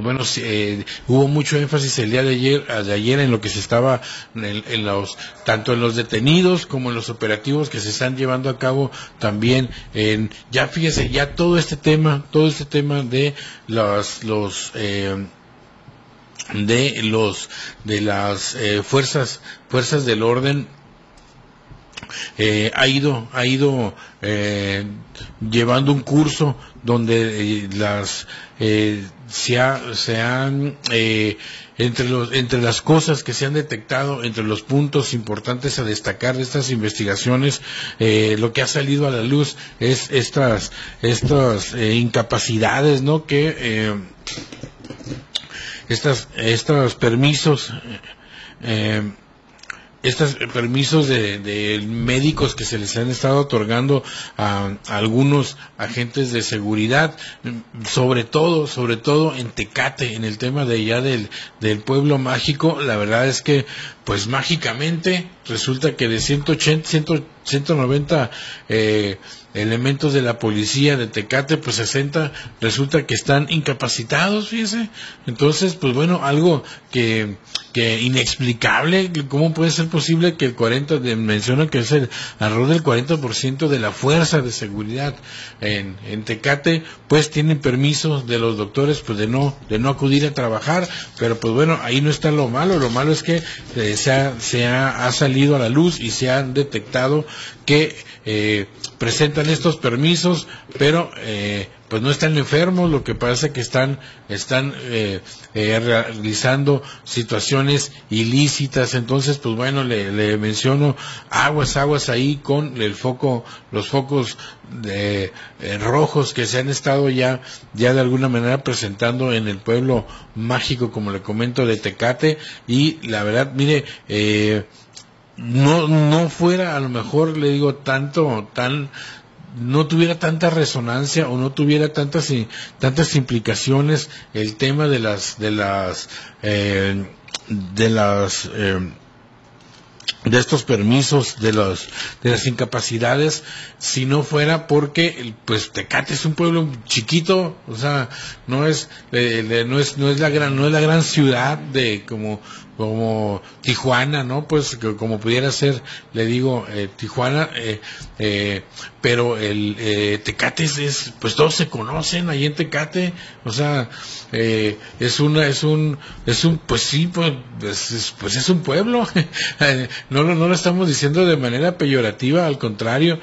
bueno, sí, hubo mucho énfasis el día de ayer en lo que se estaba en los, tanto en los detenidos como en los operativos que se están llevando a cabo también ya fíjese, ya todo este tema de de las fuerzas del orden ha ido llevando un curso donde se han entre las cosas que se han detectado, entre los puntos importantes a destacar de estas investigaciones, lo que ha salido a la luz es estas incapacidades, ¿no? Que estos permisos de médicos que se les han estado otorgando a algunos agentes de seguridad, sobre todo en Tecate, en el tema de allá del pueblo mágico. La verdad es que pues mágicamente resulta que de 190 elementos de la policía de Tecate, pues 60 resulta que están incapacitados, fíjese. Entonces, pues bueno, algo que inexplicable. ¿Cómo puede ser posible que menciona que es alrededor del 40% de la fuerza de seguridad en Tecate, pues tienen permisos de los doctores pues de no acudir a trabajar? Pero pues bueno, ahí no está lo malo es que ha salido a la luz y se han detectado que presentan estos permisos, pero pues no están enfermos, lo que pasa es que están realizando situaciones ilícitas. Entonces pues bueno, le menciono aguas ahí con los focos rojos que se han estado ya de alguna manera presentando en el pueblo mágico, como le comento, de Tecate. Y la verdad, mire, no fuera, a lo mejor le digo, no tuviera tanta resonancia o no tuviera tantas implicaciones el tema de estos permisos, de las incapacidades, si no fuera porque pues Tecate es un pueblo chiquito, o sea, no es la gran ciudad de como Tijuana, ¿no? Pues como pudiera ser, le digo, Tijuana, pero Tecate pues todos se conocen ahí en Tecate, o sea, pues sí, pues es un pueblo. No lo estamos diciendo de manera peyorativa, al contrario,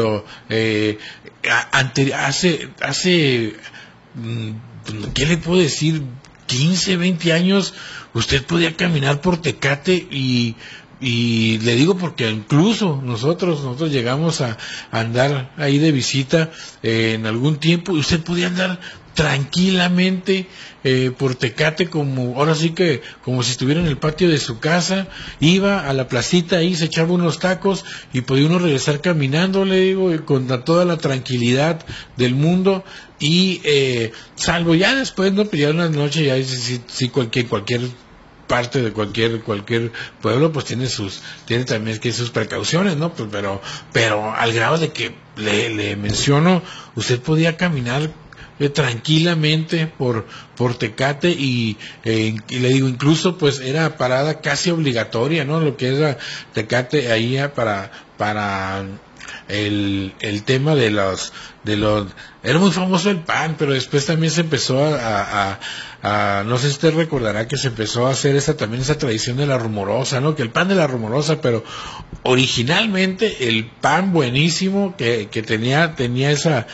hace ¿qué le puedo decir? 15, 20 años, usted podía caminar por Tecate y le digo porque incluso nosotros llegamos a andar ahí de visita en algún tiempo, y usted podía andar tranquilamente por Tecate, ahora sí que como si estuviera en el patio de su casa. Iba a la placita ahí, se echaba unos tacos y podía uno regresar caminando, le digo, con toda la tranquilidad del mundo. Y salvo ya después, no, pues ya una noche ya sí cualquier parte de cualquier pueblo pues tiene también que sus precauciones, ¿no? Pues, pero al grado de que le menciono, usted podía caminar tranquilamente por Tecate y le digo, incluso pues era parada casi obligatoria, ¿no? Lo que era Tecate ahí para el tema de los era muy famoso el pan, pero después también se empezó no sé si usted recordará que se empezó a hacer esa tradición de la Rumorosa, ¿no? Que el pan de la Rumorosa, pero originalmente el pan buenísimo que tenía esa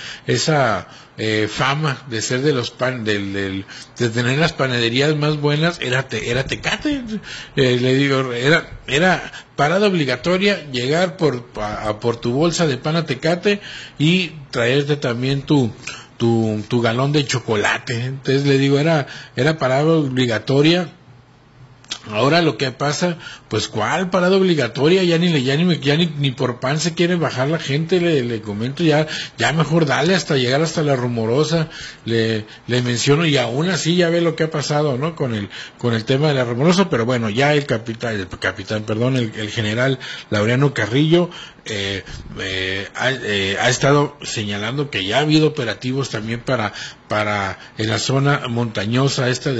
fama de ser de los de tener las panaderías más buenas, era Tecate. Le digo, era parada obligatoria llegar por tu bolsa de pan a Tecate y traerte también tu galón de chocolate. Entonces le digo, era parada obligatoria. Ahora lo que pasa, pues ¿cuál parada obligatoria? Ya ni por pan se quiere bajar la gente, le comento, ya mejor dale hasta llegar hasta la Rumorosa, le menciono, y aún así ya ve lo que ha pasado, ¿no? Con el tema de la Rumorosa. Pero bueno, ya el general Laureano Carrillo ha estado señalando que ya ha habido operativos también para en la zona montañosa esta